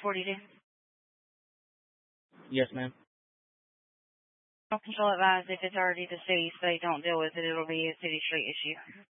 42. Yes, ma'am. Control advised if it's already deceased, they don't deal with it. It'll be a city street issue.